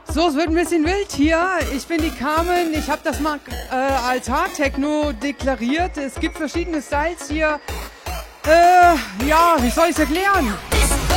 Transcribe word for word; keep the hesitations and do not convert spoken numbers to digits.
So, es wird ein bisschen wild hier. Ich bin die Carmen. Ich habe das mal äh, als Hard-Techno deklariert. Es gibt verschiedene Styles hier. Äh, ja, wie soll ich es erklären?